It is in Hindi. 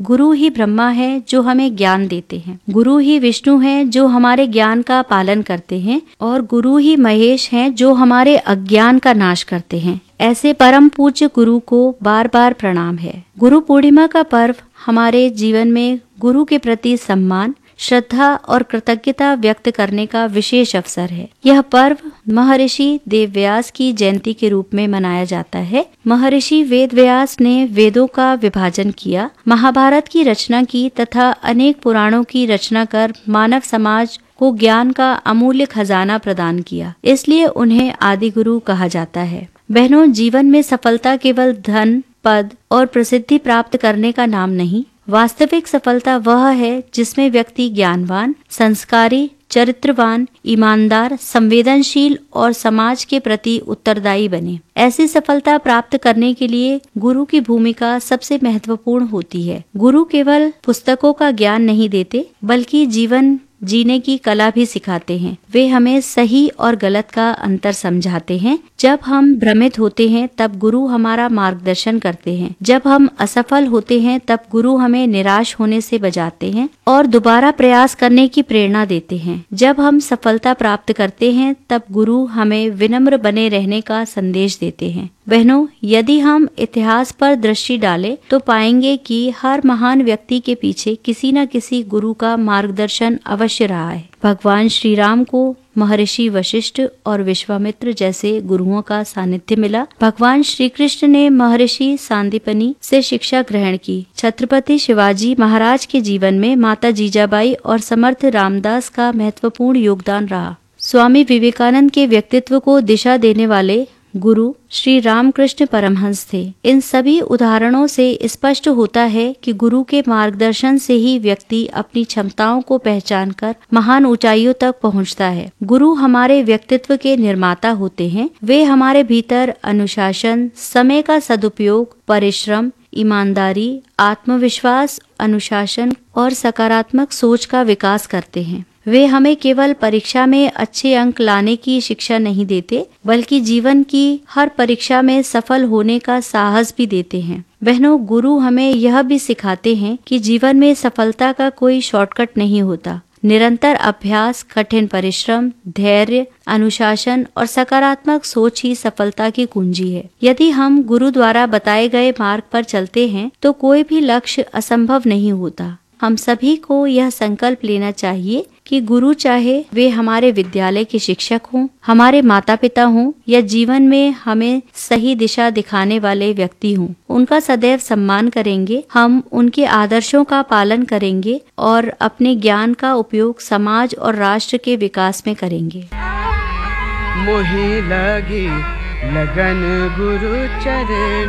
गुरु ही ब्रह्मा है जो हमें ज्ञान देते हैं, गुरु ही विष्णु हैं जो हमारे ज्ञान का पालन करते हैं, और गुरु ही महेश हैं जो हमारे अज्ञान का नाश करते हैं। ऐसे परम पूज्य गुरु को बार बार प्रणाम है। गुरु पूर्णिमा का पर्व हमारे जीवन में गुरु के प्रति सम्मान, श्रद्धा और कृतज्ञता व्यक्त करने का विशेष अवसर है। यह पर्व महर्षि वेदव्यास की जयंती के रूप में मनाया जाता है। महर्षि वेदव्यास ने वेदों का विभाजन किया, महाभारत की रचना की तथा अनेक पुराणों की रचना कर मानव समाज को ज्ञान का अमूल्य खजाना प्रदान किया, इसलिए उन्हें आदि गुरु कहा जाता है। बहनों, जीवन में सफलता केवल धन, पद और प्रसिद्धि प्राप्त करने का नाम नहीं, वास्तविक सफलता वह है जिसमें व्यक्ति ज्ञानवान, संस्कारी, चरित्रवान, ईमानदार, संवेदनशील और समाज के प्रति उत्तरदायी बने। ऐसी सफलता प्राप्त करने के लिए गुरु की भूमिका सबसे महत्वपूर्ण होती है। गुरु केवल पुस्तकों का ज्ञान नहीं देते, बल्कि जीवन जीने की कला भी सिखाते हैं। वे हमें सही और गलत का अंतर समझाते हैं। जब हम भ्रमित होते हैं तब गुरु हमारा मार्गदर्शन करते हैं। जब हम असफल होते हैं तब गुरु हमें निराश होने से बचाते हैं और दोबारा प्रयास करने की प्रेरणा देते हैं। जब हम सफलता प्राप्त करते हैं तब गुरु हमें विनम्र बने रहने का संदेश देते हैं। बहनों, यदि हम इतिहास पर दृष्टि डालें तो पाएंगे कि हर महान व्यक्ति के पीछे किसी न किसी गुरु का मार्गदर्शन अवश्य रहा है। भगवान श्री राम को महर्षि वशिष्ठ और विश्वामित्र जैसे गुरुओं का सानिध्य मिला। भगवान श्री कृष्ण ने महर्षि सांदीपनि से शिक्षा ग्रहण की। छत्रपति शिवाजी महाराज के जीवन में माता जीजाबाई और समर्थ रामदास का महत्वपूर्ण योगदान रहा। स्वामी विवेकानंद के व्यक्तित्व को दिशा देने वाले गुरु श्री रामकृष्ण परमहंस थे। इन सभी उदाहरणों से स्पष्ट होता है कि गुरु के मार्गदर्शन से ही व्यक्ति अपनी क्षमताओं को पहचानकर महान ऊंचाइयों तक पहुंचता है। गुरु हमारे व्यक्तित्व के निर्माता होते हैं। वे हमारे भीतर अनुशासन, समय का सदुपयोग, परिश्रम, ईमानदारी, आत्मविश्वास, अनुशासन और सकारात्मक सोच का विकास करते हैं। वे हमें केवल परीक्षा में अच्छे अंक लाने की शिक्षा नहीं देते, बल्कि जीवन की हर परीक्षा में सफल होने का साहस भी देते हैं। बहनों, गुरु हमें यह भी सिखाते हैं कि जीवन में सफलता का कोई शॉर्टकट नहीं होता। निरंतर अभ्यास, कठिन परिश्रम, धैर्य, अनुशासन और सकारात्मक सोच ही सफलता की कुंजी है। यदि हम गुरु द्वारा बताए गए मार्ग पर चलते हैं तो कोई भी लक्ष्य असंभव नहीं होता। हम सभी को यह संकल्प लेना चाहिए कि गुरु, चाहे वे हमारे विद्यालय के शिक्षक हों, हमारे माता पिता हों या जीवन में हमें सही दिशा दिखाने वाले व्यक्ति हों, उनका सदैव सम्मान करेंगे। हम उनके आदर्शों का पालन करेंगे और अपने ज्ञान का उपयोग समाज और राष्ट्र के विकास में करेंगे। मोहि लगी लगन गुरु चरण